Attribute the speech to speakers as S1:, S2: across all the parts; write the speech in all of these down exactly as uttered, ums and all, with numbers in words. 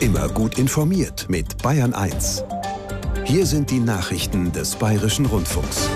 S1: Immer gut informiert mit Bayern eins. Hier sind die Nachrichten des Bayerischen Rundfunks.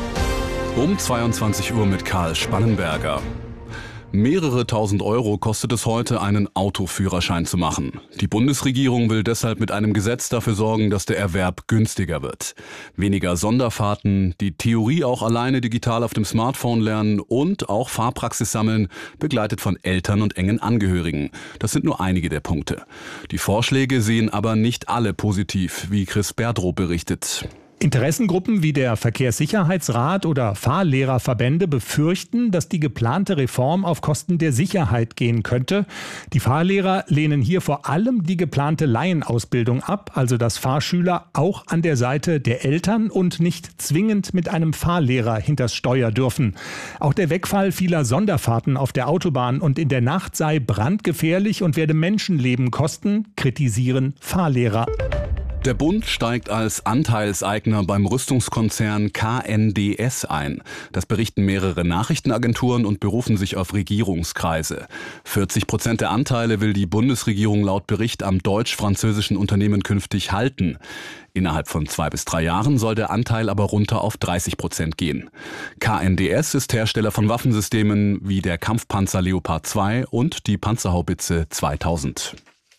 S2: Um zweiundzwanzig Uhr mit Karl Spannenberger. Mehrere tausend Euro kostet es heute, einen Autoführerschein zu machen. Die Bundesregierung will deshalb mit einem Gesetz dafür sorgen, dass der Erwerb günstiger wird. Weniger Sonderfahrten, die Theorie auch alleine digital auf dem Smartphone lernen und auch Fahrpraxis sammeln, begleitet von Eltern und engen Angehörigen. Das sind nur einige der Punkte. Die Vorschläge sehen aber nicht alle positiv, wie Chris Berdrow berichtet.
S3: Interessengruppen wie der Verkehrssicherheitsrat oder Fahrlehrerverbände befürchten, dass die geplante Reform auf Kosten der Sicherheit gehen könnte. Die Fahrlehrer lehnen hier vor allem die geplante Laienausbildung ab, also dass Fahrschüler auch an der Seite der Eltern und nicht zwingend mit einem Fahrlehrer hinters Steuer dürfen. Auch der Wegfall vieler Sonderfahrten auf der Autobahn und in der Nacht sei brandgefährlich und werde Menschenleben kosten, kritisieren Fahrlehrer.
S2: Der Bund steigt als Anteilseigner beim Rüstungskonzern K N D S ein. Das berichten mehrere Nachrichtenagenturen und berufen sich auf Regierungskreise. vierzig Prozent der Anteile will die Bundesregierung laut Bericht am deutsch-französischen Unternehmen künftig halten. Innerhalb von zwei bis drei Jahren soll der Anteil aber runter auf dreißig Prozent gehen. K N D S ist Hersteller von Waffensystemen wie der Kampfpanzer Leopard zwei und die Panzerhaubitze zweitausend.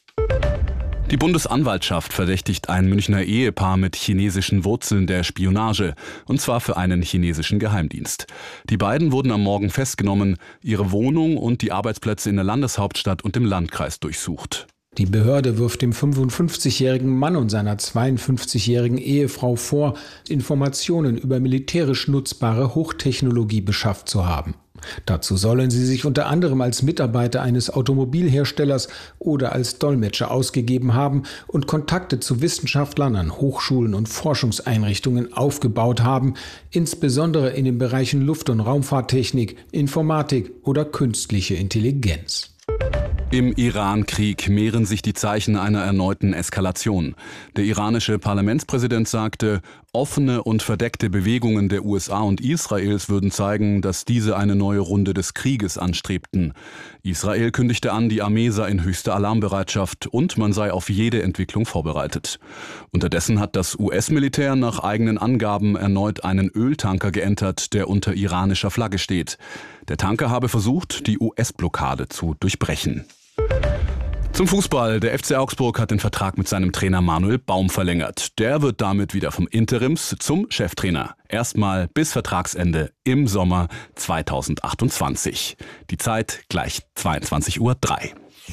S2: Die Bundesanwaltschaft verdächtigt ein Münchner Ehepaar mit chinesischen Wurzeln der Spionage, und zwar für einen chinesischen Geheimdienst. Die beiden wurden am Morgen festgenommen, ihre Wohnung und die Arbeitsplätze in der Landeshauptstadt und im Landkreis durchsucht.
S4: Die Behörde wirft dem fünfundfünfzigjährigen Mann und seiner zweiundfünfzigjährigen Ehefrau vor, Informationen über militärisch nutzbare Hochtechnologie beschafft zu haben. Dazu sollen sie sich unter anderem als Mitarbeiter eines Automobilherstellers oder als Dolmetscher ausgegeben haben und Kontakte zu Wissenschaftlern an Hochschulen und Forschungseinrichtungen aufgebaut haben, insbesondere in den Bereichen Luft- und Raumfahrttechnik, Informatik oder künstliche Intelligenz.
S2: Im Iran-Krieg mehren sich die Zeichen einer erneuten Eskalation. Der iranische Parlamentspräsident sagte, offene und verdeckte Bewegungen der U S A und Israels würden zeigen, dass diese eine neue Runde des Krieges anstrebten. Israel kündigte an, die Armee sei in höchster Alarmbereitschaft und man sei auf jede Entwicklung vorbereitet. Unterdessen hat das U S-Militär nach eigenen Angaben erneut einen Öltanker geentert, der unter iranischer Flagge steht. Der Tanker habe versucht, die U S-Blockade zu durchbrechen. Zum Fußball. Der F C Augsburg hat den Vertrag mit seinem Trainer Manuel Baum verlängert. Der wird damit wieder vom Interims zum Cheftrainer. Erstmal bis Vertragsende im Sommer zweitausendachtundzwanzig. Die Zeit gleich zweiundzwanzig Uhr drei.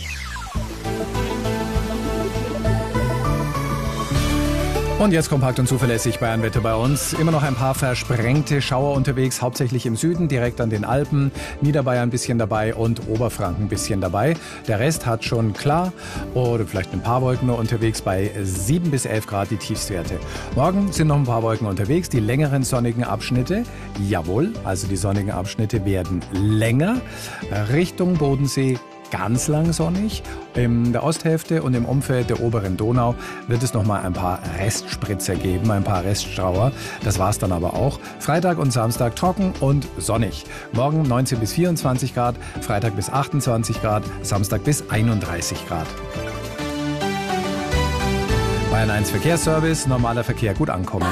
S5: Und jetzt kompakt und zuverlässig Bayernwetter bei uns. Immer noch ein paar versprengte Schauer unterwegs, hauptsächlich im Süden, direkt an den Alpen. Niederbayern ein bisschen dabei und Oberfranken ein bisschen dabei. Der Rest hat schon klar oder vielleicht ein paar Wolken nur unterwegs bei sieben bis elf Grad die Tiefstwerte. Morgen sind noch ein paar Wolken unterwegs, die längeren sonnigen Abschnitte. Jawohl, also die sonnigen Abschnitte werden länger. Richtung Bodensee ganz lang sonnig. In der Osthälfte und im Umfeld der oberen Donau wird es noch mal ein paar Restspritzer geben, ein paar Restschauer. Das war's dann aber auch. Freitag und Samstag trocken und sonnig. Morgen neunzehn bis vierundzwanzig Grad, Freitag bis achtundzwanzig Grad, Samstag bis einunddreißig Grad. Bayern eins Verkehrsservice, normaler Verkehr gut ankommen.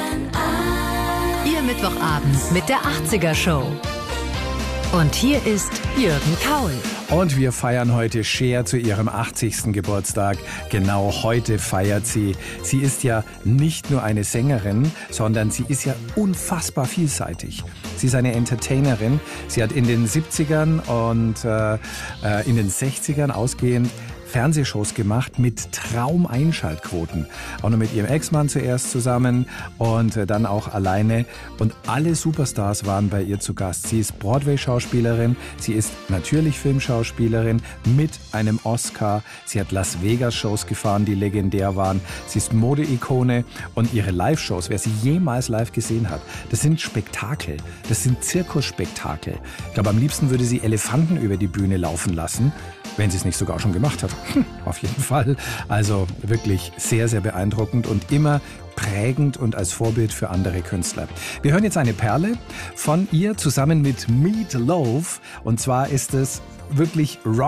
S6: Ihr Mittwochabend mit der achtziger Show. Und hier ist Jürgen Kaul.
S5: Und wir feiern heute Cher zu ihrem achtzigsten Geburtstag. Genau heute feiert sie. Sie ist ja nicht nur eine Sängerin, sondern sie ist ja unfassbar vielseitig. Sie ist eine Entertainerin. Sie hat in den siebzigern und äh, in den sechzigern ausgehend Fernsehshows gemacht mit Traumeinschaltquoten. Auch noch mit ihrem Ex-Mann zuerst zusammen und dann auch alleine. Und alle Superstars waren bei ihr zu Gast. Sie ist Broadway-Schauspielerin, sie ist natürlich Filmschauspielerin mit einem Oscar. Sie hat Las Vegas-Shows gefahren, die legendär waren. Sie ist Modeikone und ihre Live-Shows, wer sie jemals live gesehen hat, das sind Spektakel. Das sind Zirkusspektakel. Ich glaube, am liebsten würde sie Elefanten über die Bühne laufen lassen, wenn sie es nicht sogar schon gemacht hat. Auf jeden Fall. Also wirklich sehr, sehr beeindruckend und immer prägend und als Vorbild für andere Künstler. Wir hören jetzt eine Perle von ihr zusammen mit Meat Loaf. Und zwar ist es wirklich Rock.